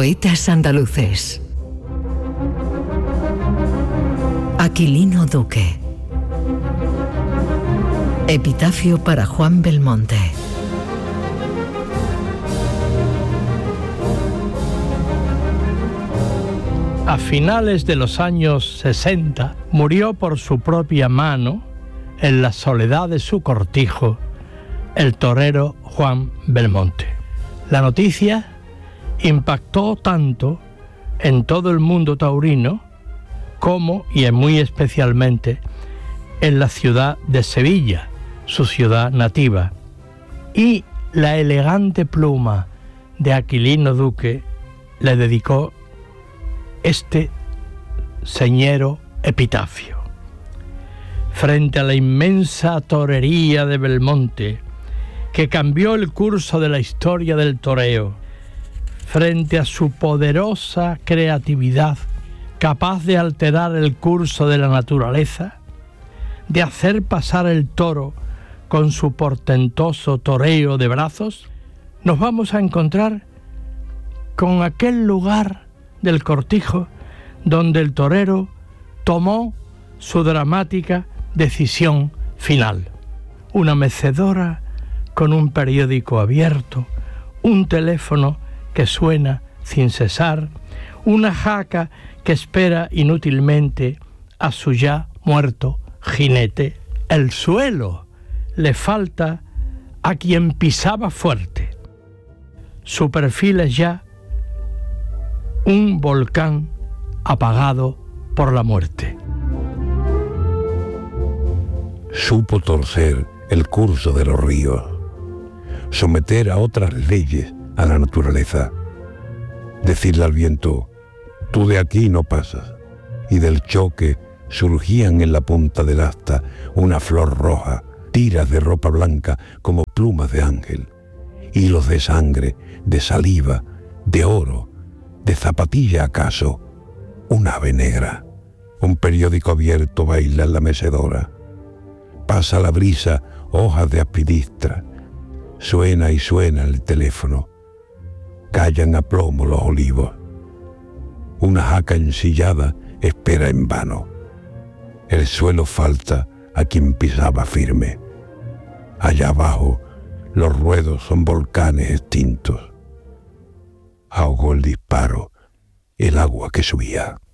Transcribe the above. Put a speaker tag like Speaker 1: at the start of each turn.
Speaker 1: Poetas andaluces. Aquilino Duque. Epitafio para Juan Belmonte.
Speaker 2: A finales de los años 60 murió por su propia mano, en la soledad de su cortijo, el torero Juan Belmonte. La noticia impactó tanto en todo el mundo taurino como, y muy especialmente, en la ciudad de Sevilla, su ciudad nativa. Y la elegante pluma de Aquilino Duque le dedicó este señero epitafio. Frente a la inmensa torería de Belmonte, que cambió el curso de la historia del toreo, frente a su poderosa creatividad, capaz de alterar el curso de la naturaleza, de hacer pasar el toro con su portentoso toreo de brazos, nos vamos a encontrar con aquel lugar del cortijo donde el torero tomó su dramática decisión final. Una mecedora con un periódico abierto, un teléfono que suena sin cesar, una jaca que espera inútilmente a su ya muerto jinete. El suelo le falta a quien pisaba fuerte. Su perfil es ya un volcán apagado por la muerte.
Speaker 3: Supo torcer el curso de los ríos, someter a otras leyes a la naturaleza, decirle al viento, tú de aquí no pasas, y del choque surgían en la punta del asta una flor roja, tiras de ropa blanca como plumas de ángel, hilos de sangre, de saliva, de oro, de zapatilla acaso, un ave negra, un periódico abierto baila en la mecedora, pasa la brisa hojas de aspidistra, suena y suena el teléfono, callan a plomo los olivos, una jaca ensillada espera en vano, el suelo falta a quien pisaba firme, allá abajo los ruedos son volcanes extintos, ahogó el disparo el agua que subía.